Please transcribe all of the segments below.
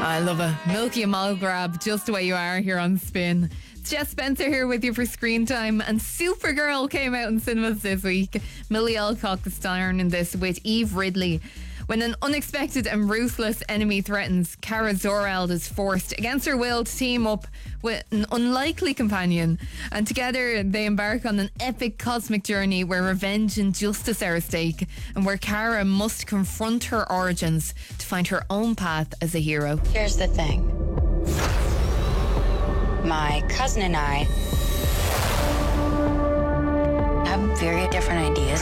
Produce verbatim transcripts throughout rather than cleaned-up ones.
I love it. Milky and Mall Grab, just the way you are here on Spin. It's Jess Spencer here with you for Screen Time, and Supergirl came out in cinemas this week. Millie Alcock is starring in this with Eve Ridley. When an unexpected and ruthless enemy threatens, Kara Zor-El is forced against her will to team up with an unlikely companion, and together they embark on an epic cosmic journey where revenge and justice are at stake, and where Kara must confront her origins to find her own path as a hero. Here's the thing. My cousin and I have very different ideas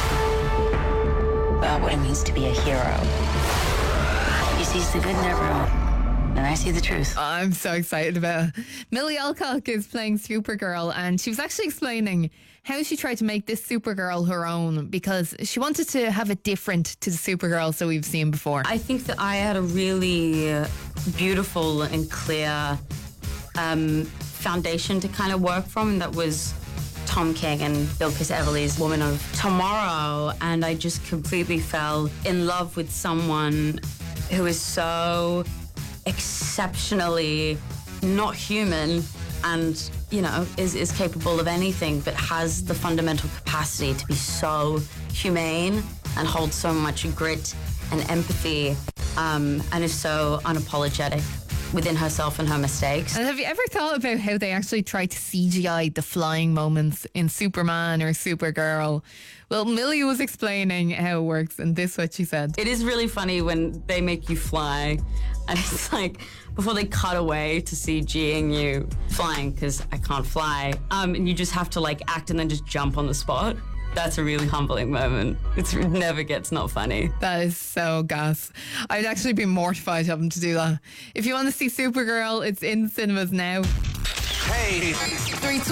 about what it means to be a hero. He sees the good in everyone, and I see the truth. I'm so excited about it. Millie Alcock is playing Supergirl, and she was actually explaining how she tried to make this Supergirl her own, because she wanted to have it different to the Supergirls that we've seen before. I think that I had a really beautiful and clear um, foundation to kind of work from, and that was Tom King and Bilquis Evely's Woman of Tomorrow, and I just completely fell in love with someone who is so exceptionally not human and, you know, is, is capable of anything, but has the fundamental capacity to be so humane and hold so much grit and empathy, um, and is so unapologetic within herself and her mistakes. And have you ever thought about how they actually try to C G I the flying moments in Superman or Supergirl? Well, Millie was explaining how it works, and this is what she said. It is really funny when they make you fly, and it's like, before they cut away to CGing you flying, because I can't fly, um, and you just have to like act and then just jump on the spot. That's a really humbling moment. It's, it never gets not funny. That is so gas. I'd actually be mortified having to do that. If you want to see Supergirl, it's in cinemas now. Hey. Three